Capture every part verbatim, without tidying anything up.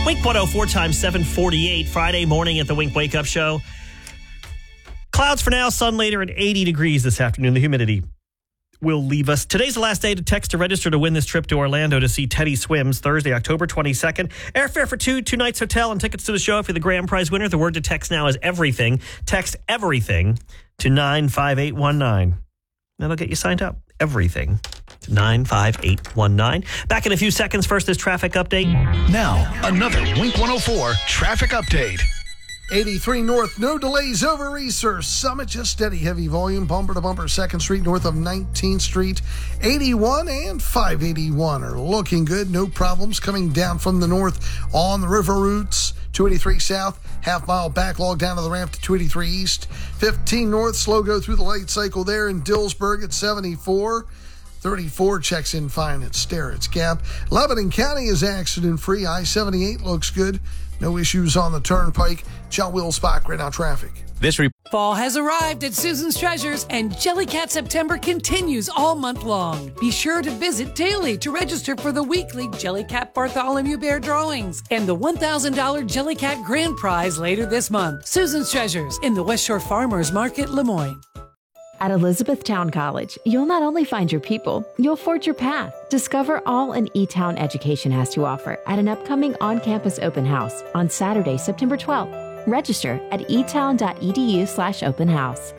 Wink one oh four times seven forty-eight, Friday morning at the Wink Wake Up Show. Clouds for now, sun later, and eighty degrees this afternoon. The humidity will leave us. Today's the last day to text to register to win this trip to Orlando to see Teddy Swims Thursday, October twenty-second. Airfare for two, two nights hotel, and tickets to the show if you're the grand prize winner. The word to text now is everything. Text everything to nine five eight one nine. That'll get you signed up. Everything to nine five eight one nine. Back in a few seconds. First, this traffic update. Now, another Wink one oh four traffic update. eighty-three north, no delays over Research Summit, just steady heavy volume, bumper to bumper, second Street north of nineteenth Street. eighty-one and five eighty-one are looking good, no problems coming down from the north on the river routes. two eighty-three south, half mile backlog down to the ramp to two eighty-three east. fifteen north, slow go through the late cycle there in Dillsburg at seventy-four. thirty-four checks in fine at Sterrett's Gap. Lebanon County is accident-free. I seventy-eight looks good. No issues on the turnpike. John Will Spot, right now traffic. This re- Fall has arrived at Susan's Treasures, and Jellycat September continues all month long. Be sure to visit daily to register for the weekly Jellycat Bartholomew Bear drawings and the one thousand dollars Jellycat Grand Prize later this month. Susan's Treasures in the West Shore Farmers Market, Lemoyne. At Elizabethtown College, you'll not only find your people, you'll forge your path. Discover all an E-Town education has to offer at an upcoming on-campus open house on Saturday, September twelfth. Register at etown.edu slash open house.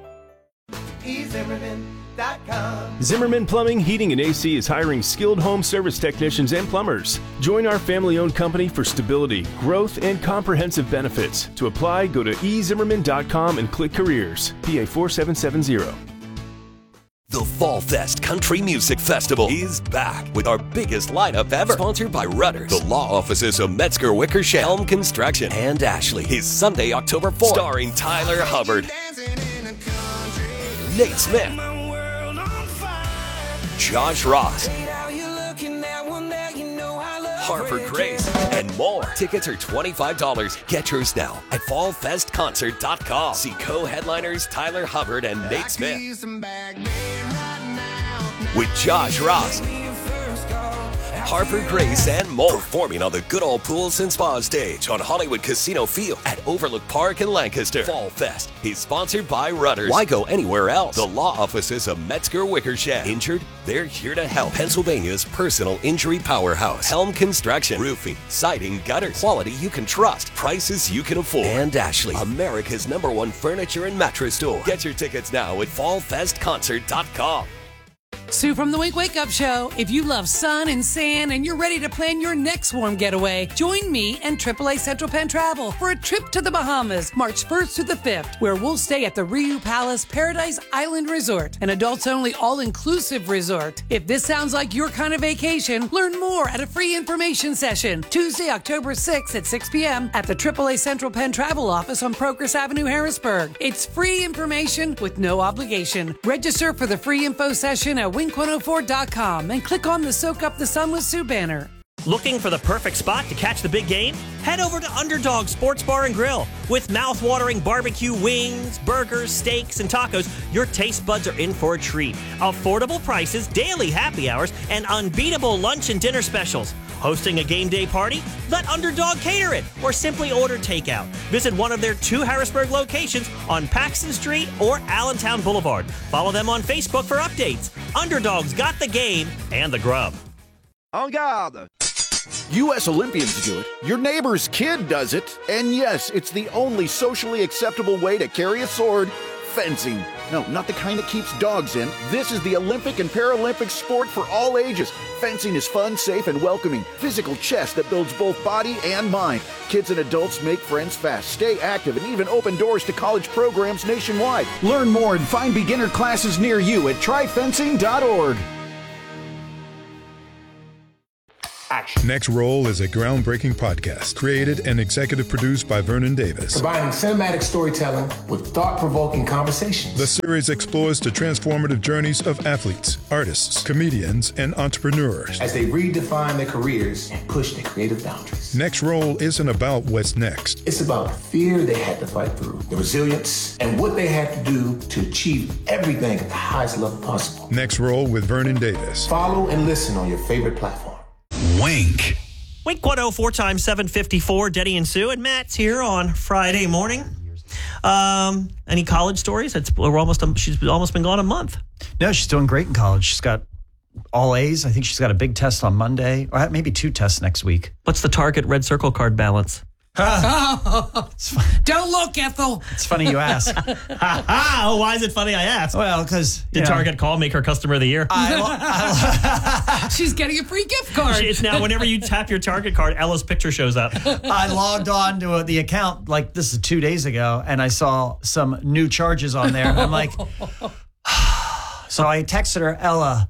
Zimmerman Plumbing, Heating, and A C is hiring skilled home service technicians and plumbers. Join our family-owned company for stability, growth, and comprehensive benefits. To apply, go to e zimmerman dot com and click Careers. P A four seven seven zero. The Fall Fest Country Music Festival is back with our biggest lineup ever. Sponsored by Rudders, the law offices of Metzger Wickersham, Helm Construction, and Ashley. Is Sunday, October fourth. Starring Tyler Hubbard, Nate Smith, Josh Ross, Harper Grace, and more. Tickets are twenty-five dollars. Get yours now at fall fest concert dot com. See co-headliners Tyler Hubbard and Nate Smith with Josh Ross, Harper Grace, and more. Performing on the Good Old Pools and Spa stage on Hollywood Casino Field at Overlook Park in Lancaster. Fall Fest is sponsored by Rudders. Why go anywhere else? The law offices of Metzger Wickersham. Injured? They're here to help. Pennsylvania's personal injury powerhouse. Helm Construction. Roofing, siding, gutters. Quality you can trust. Prices you can afford. And Ashley, America's number one furniture and mattress store. Get your tickets now at fall fest concert dot com. Sue from the Wink Wake Up Show. If you love sun and sand and you're ready to plan your next warm getaway, join me and triple A Central Penn Travel for a trip to the Bahamas, March first to the fifth, where we'll stay at the Riu Palace Paradise Island Resort, an adults-only all-inclusive resort. If this sounds like your kind of vacation, learn more at a free information session, Tuesday, October sixth at six p.m. at the triple A Central Penn Travel office on Progress Avenue, Harrisburg. It's free information with no obligation. Register for the free info session at wink one oh four dot com and click on the Soak Up the Sun with Sue banner. Looking for the perfect spot to catch the big game? Head over to Underdog Sports Bar and Grill. With mouth-watering barbecue wings, burgers, steaks, and tacos, your taste buds are in for a treat. Affordable prices, daily happy hours, and unbeatable lunch and dinner specials. Hosting a game day party? Let Underdog cater it, or simply order takeout. Visit one of their two Harrisburg locations on Paxton Street or Allentown Boulevard. Follow them on Facebook for updates. Underdog's got the game and the grub. En garde! U S Olympians do it, your neighbor's kid does it, and yes, it's the only socially acceptable way to carry a sword, fencing. No, not the kind that keeps dogs in. This is the Olympic and Paralympic sport for all ages. Fencing is fun, safe, and welcoming. Physical chess that builds both body and mind. Kids and adults make friends fast, stay active, and even open doors to college programs nationwide. Learn more and find beginner classes near you at try fencing dot org. Action. Next Roll is a groundbreaking podcast created and executive produced by Vernon Davis. Combining cinematic storytelling with thought-provoking conversations. The series explores the transformative journeys of athletes, artists, comedians, and entrepreneurs as they redefine their careers and push their creative boundaries. Next Roll isn't about what's next. It's about the fear they had to fight through, the resilience, and what they had to do to achieve everything at the highest level possible. Next Roll with Vernon Davis. Follow and listen on your favorite platform. Wink. Wink one oh four times seven fifty-four. Denny and Sue, and Matt's here on Friday morning. Um, any college stories? It's we're almost. She's almost been gone a month. No, she's doing great in college. She's got all A's. I think she's got a big test on Monday, or maybe two tests next week. What's the Target Red Circle card balance? Don't look, Ethel. It's funny you ask. Oh, why is it funny I ask? Well, because did know, Target call, make her customer of the year? I, I, She's getting a free gift card. It's now whenever you tap your Target card, Ella's picture shows up. I logged on to uh, the account like this is two days ago, and I saw some new charges on there. And I'm like, so I texted her, Ella,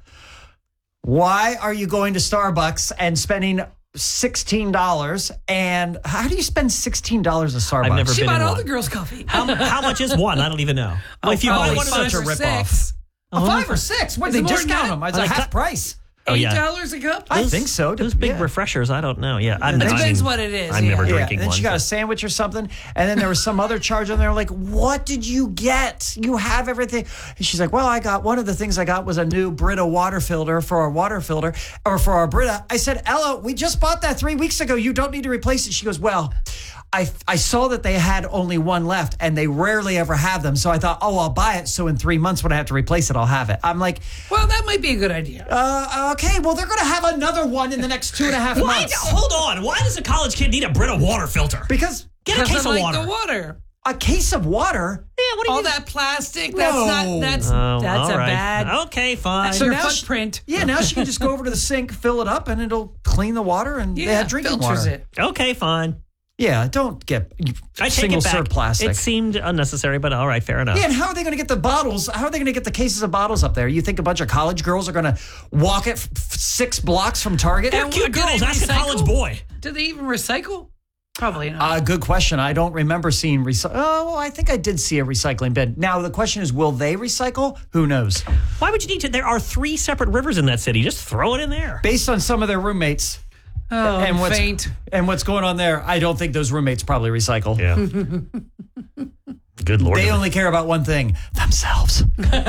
why are you going to Starbucks and spending sixteen dollars? And how do you spend sixteen dollars at Starbucks? I've never she been bought in all one. the girls' coffee. How, how much is one? I don't even know. Oh, if you buy one, such a ripoff. A five or six? What, they discount them? It's a half price. Oh, Eight yeah. dollars a cup? I think so. Those big yeah. refreshers, I don't know. Yeah, I'm, it depends I'm, what it is. I'm yeah. never Yeah, drinking and then one. she got so. a sandwich or something, and then there was some other charge on there. Like, what did you get? You have everything. And she's like, well, I got one of the things I got was a new Brita water filter for our water filter or for our Brita. I said, Ella, we just bought that three weeks ago. You don't need to replace it. She goes, well, I I saw that they had only one left, and they rarely ever have them. So I thought, oh, I'll buy it. So in three months, when I have to replace it, I'll have it. I'm like, well, that might be a good idea. Uh, okay, well, they're going to have another one in the next two and a half Why, months. hold on. Why does a college kid need a Brita water filter? Because get a case I of like water. the water. A case of water? Yeah, what do you all mean? that plastic? That's No. not. That's Oh, that's all a right. bad. Okay, fine. That's So your now she- footprint. Yeah, now she can just go over to the sink, fill it up, and it'll clean the water, and Yeah, they had drinking filters water. it. Okay, fine. Yeah, don't get I take single it back. serve plastic. It seemed unnecessary, but all right, fair enough. Yeah, and how are they going to get the bottles? How are they going to get the cases of bottles up there? You think a bunch of college girls are going to walk it f- f- six blocks from Target? They're And cute do they girls. Ask a recycle? college boy. Do they even recycle? Probably not. Uh, good question. I don't remember seeing recycle. Oh, well, I think I did see a recycling bin. Now, the question is, will they recycle? Who knows? Why would you need to? There are three separate rivers in that city. Just throw it in there. Based on some of their roommates. oh, and what's, faint. And what's going on there, I don't think those roommates probably recycle. Yeah. Good Lord. They only care about one thing, themselves.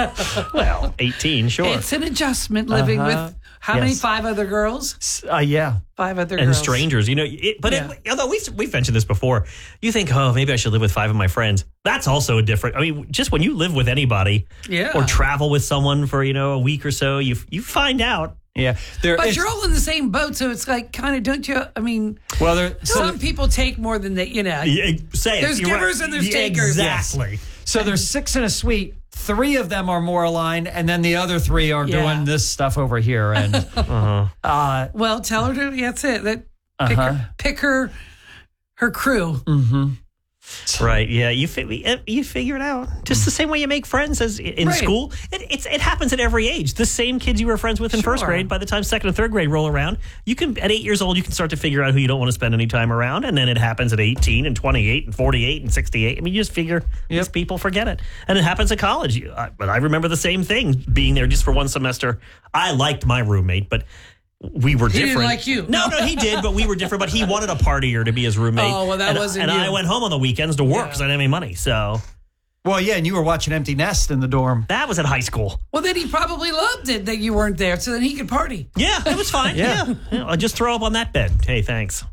Well, eighteen, sure. It's an adjustment living Uh-huh. with how many? Yes. Five other girls? Uh, yeah. Five other and girls. strangers, you know. It, but Yeah. it, although we've, we've mentioned this before, you think, oh, maybe I should live with five of my friends. That's also a different. I mean, just when you live with anybody, Yeah. or travel with someone for you know a week or so, you you find out. Yeah. There, But it's- you're all in the same boat, so it's like kind of, don't you? I mean, well, there, some people take more than they, you know. Yeah, say it. There's You're givers right. and there's Yeah, takers. Exactly. So there's six in a suite. Three of them are more aligned, and then the other three are Yeah. doing this stuff over here. And Uh-huh. uh, Well, tell her to. That's it. That pick, Uh-huh. her, pick her, her crew. mm-hmm. Right. Yeah. You fi- you figure it out. Just the same way you make friends as in Right. school. It, it's it happens at every age. The same kids you were friends with in first Sure. grade, by the time second and third grade roll around, you can at eight years old you can start to figure out who you don't want to spend any time around, and then it happens at eighteen and twenty-eight and forty-eight and sixty-eight. I mean, you just figure these people forget it, and it happens at college. You- I- But I remember the same thing being there just for one semester. I liked my roommate, but. We were He different. didn't like you. No, no, he did, but we were different. But he wanted a partier to be his roommate. Oh, well, that and, wasn't And you. I went home on the weekends to work because I didn't have any money. So Well, yeah, and you were watching Empty Nest in the dorm. that was at high school. Well, then he probably loved it that you weren't there, so then he could party. Yeah, it was fine. Yeah. yeah. Yeah, I'll just throw up on that bed. Hey, thanks.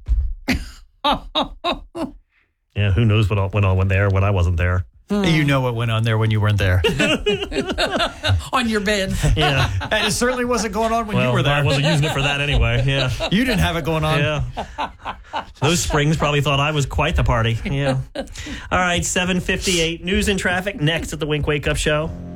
Yeah, who knows what all, when I went there when I wasn't there. You know what went on there when you weren't there. On your bed. Yeah. And it certainly wasn't going on when Well, you were there. I wasn't using it for that anyway. Yeah. You didn't have it going on. Yeah. Those springs probably thought I was quite the party. Yeah. All right, seven fifty-eight. News and traffic next at the Wink Wake Up Show.